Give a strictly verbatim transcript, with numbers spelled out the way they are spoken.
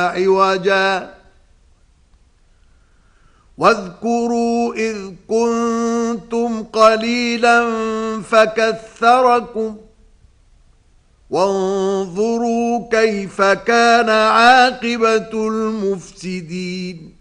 عوجا واذكروا إذ كنتم قليلا فكثركم وانظروا كيف كان عاقبة المفسدين